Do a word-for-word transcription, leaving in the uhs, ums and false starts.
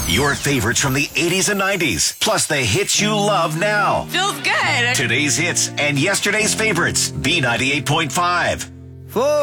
Your favorites from the eighties and nineties, plus the hits you love now. Feels good. Today's hits and yesterday's favorites. B ninety-eight point five. For